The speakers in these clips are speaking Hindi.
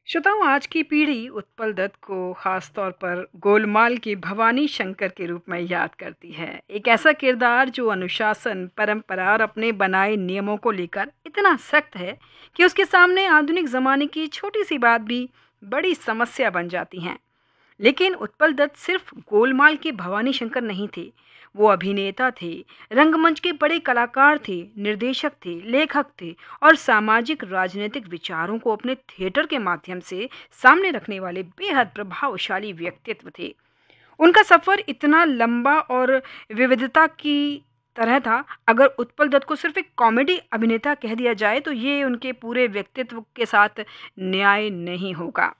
श्रोताओं, आज की पीढ़ी उत्पल दत्त को खास तौर पर गोलमाल के भवानी शंकर के रूप में याद करती है। एक ऐसा किरदार जो अनुशासन, परंपरा और अपने बनाए नियमों को लेकर इतना सख्त है कि उसके सामने आधुनिक ज़माने की छोटी सी बात भी बड़ी समस्या बन जाती हैं। लेकिन उत्पल दत्त सिर्फ गोलमाल के भवानी शंकर नहीं थे। वो अभिनेता थे, रंगमंच के बड़े कलाकार थे, निर्देशक थे, लेखक थे और सामाजिक राजनीतिक विचारों को अपने थिएटर के माध्यम से सामने रखने वाले बेहद प्रभावशाली व्यक्तित्व थे। उनका सफर इतना लंबा और विविधता की तरह था। अगर उत्पल दत्त को सिर्फ एक कॉमेडी अभिनेता कह दिया जाए तो ये उनके पूरे व्यक्तित्व के साथ न्याय नहीं होगा।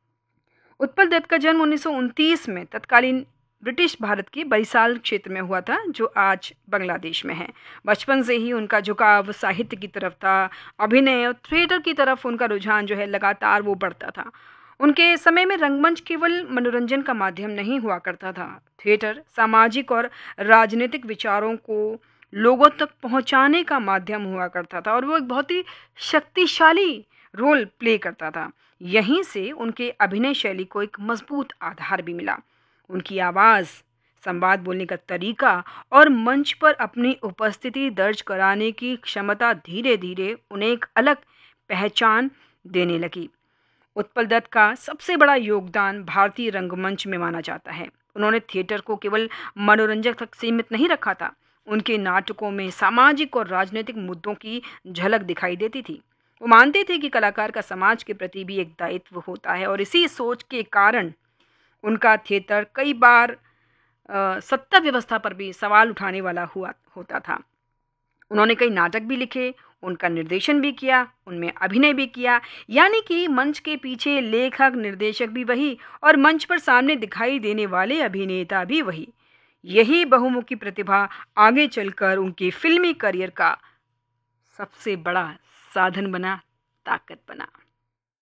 उत्पल दत्त का जन्म 1929 में तत्कालीन ब्रिटिश भारत के बरिसाल क्षेत्र में हुआ था, जो आज बांग्लादेश में है। बचपन से ही उनका झुकाव साहित्य की तरफ था। अभिनय और थिएटर की तरफ उनका रुझान जो है लगातार वो बढ़ता था। उनके समय में रंगमंच केवल मनोरंजन का माध्यम नहीं हुआ करता था। थिएटर सामाजिक और राजनीतिक विचारों को लोगों तक पहुंचाने का माध्यम हुआ करता था और वो एक बहुत ही शक्तिशाली रोल प्ले करता था। यहीं से उनके अभिनय शैली को एक मजबूत आधार भी मिला। उनकी आवाज़, संवाद बोलने का तरीका और मंच पर अपनी उपस्थिति दर्ज कराने की क्षमता धीरे धीरे उन्हें एक अलग पहचान देने लगी। उत्पल दत्त का सबसे बड़ा योगदान भारतीय रंगमंच में माना जाता है। उन्होंने थिएटर को केवल मनोरंजक तक सीमित नहीं रखा था। उनके नाटकों में सामाजिक और राजनीतिक मुद्दों की झलक दिखाई देती थी। वो मानते थे कि कलाकार का समाज के प्रति भी एक दायित्व होता है और इसी सोच के कारण उनका थिएटर कई बार सत्ता व्यवस्था पर भी सवाल उठाने वाला हुआ होता था। उन्होंने कई नाटक भी लिखे, उनका निर्देशन भी किया, उनमें अभिनय भी किया। यानी कि मंच के पीछे लेखक, निर्देशक भी वही और मंच पर सामने दिखाई देने वाले अभिनेता भी वही। यही बहुमुखी प्रतिभा आगे चलकर उनके फिल्मी करियर का सबसे बड़ा साधन बना, ताकत बना।